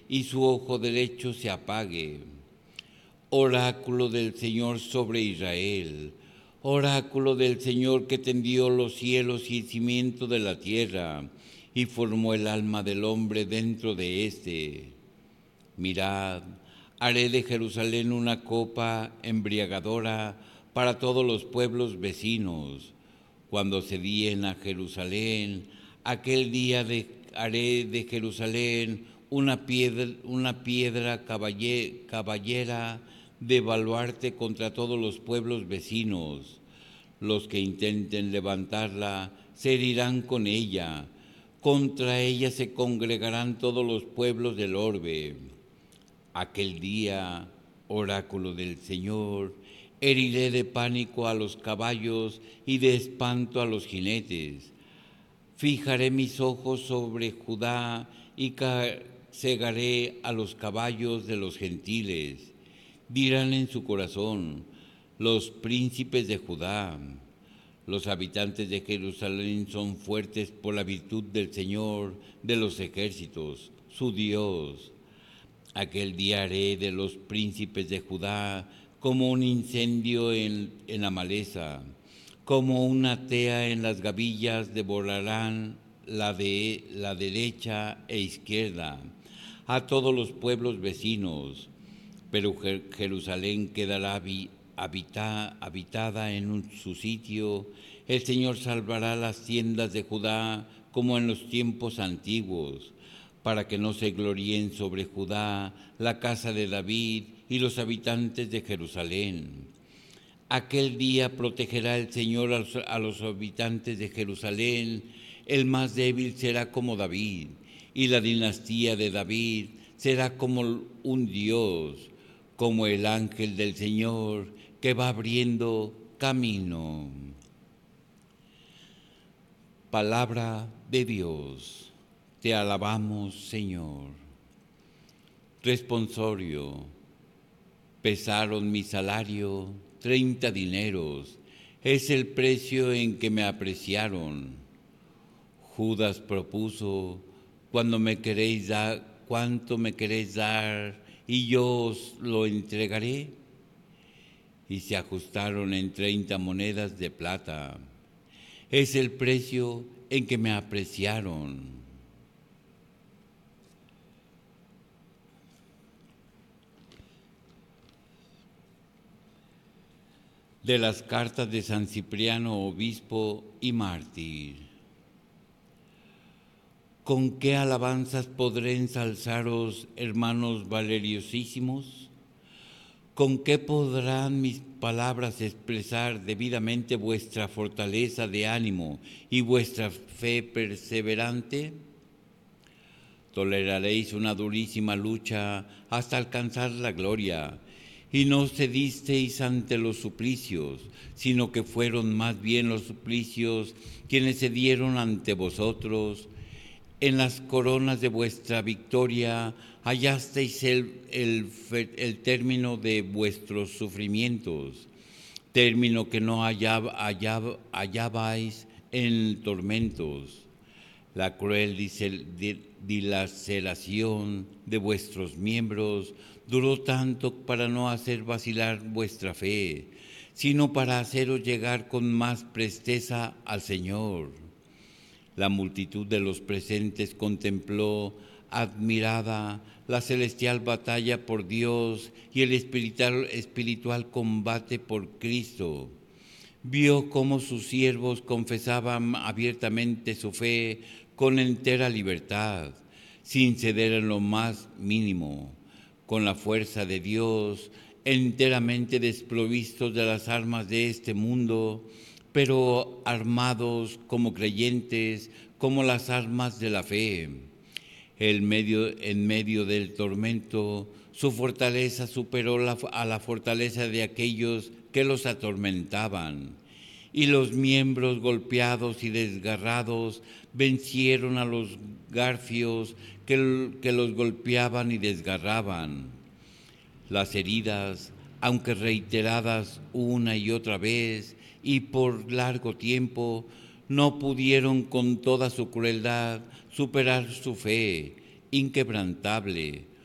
y su ojo derecho se apague. Oráculo del Señor sobre Israel, oráculo del Señor que tendió los cielos y el cimiento de la tierra, y formó el alma del hombre dentro de éste. Mirad, haré de Jerusalén una copa embriagadora para todos los pueblos vecinos. Cuando se díen a Jerusalén, aquel día haré de Jerusalén una piedra caballera de baluarte contra todos los pueblos vecinos. Los que intenten levantarla se herirán con ella. Contra ella se congregarán todos los pueblos del orbe. Aquel día, oráculo del Señor, heriré de pánico a los caballos y de espanto a los jinetes. Fijaré mis ojos sobre Judá y cegaré a los caballos de los gentiles. Dirán en su corazón, los príncipes de Judá, los habitantes de Jerusalén son fuertes por la virtud del Señor de los ejércitos, su Dios. Aquel día haré de los príncipes de Judá como un incendio en la maleza, como una tea en las gavillas devorarán la derecha e izquierda, a todos los pueblos vecinos. Pero Jerusalén quedará habitada en su sitio. El Señor salvará las tiendas de Judá como en los tiempos antiguos, para que no se gloríen sobre Judá la casa de David y los habitantes de Jerusalén. Aquel día protegerá el Señor a los habitantes de Jerusalén. El más débil será como David, y la dinastía de David será como un Dios, como el ángel del Señor que va abriendo camino. Palabra de Dios. Te alabamos, Señor. Responsorio. Pesaron mi salario 30 dineros. Es el precio en que me apreciaron. Judas propuso, ¿cuánto me queréis dar? Y yo os lo entregaré. Y se ajustaron en 30 monedas de plata. Es el precio en que me apreciaron. De las cartas de San Cipriano, obispo y mártir. ¿Con qué alabanzas podré ensalzaros, hermanos valeriosísimos? ¿Con qué podrán mis palabras expresar debidamente vuestra fortaleza de ánimo y vuestra fe perseverante? Toleraréis una durísima lucha hasta alcanzar la gloria, y no cedisteis ante los suplicios, sino que fueron más bien los suplicios quienes cedieron ante vosotros. En las coronas de vuestra victoria hallasteis el término de vuestros sufrimientos, término que no hallabais en tormentos. La cruel dilaceración de vuestros miembros duró tanto para no hacer vacilar vuestra fe, sino para haceros llegar con más presteza al Señor. La multitud de los presentes contempló admirada la celestial batalla por Dios y el espiritual combate por Cristo. Vio cómo sus siervos confesaban abiertamente su fe con entera libertad, sin ceder en lo más mínimo, con la fuerza de Dios, enteramente desprovistos de las armas de este mundo, pero armados como creyentes, como las armas de la fe. En medio del tormento, su fortaleza superó a la fortaleza de aquellos que los atormentaban, y los miembros golpeados y desgarrados vencieron a los garfios que los golpeaban y desgarraban. Las heridas, aunque reiteradas una y otra vez y por largo tiempo, no pudieron con toda su crueldad superar su fe inquebrantable,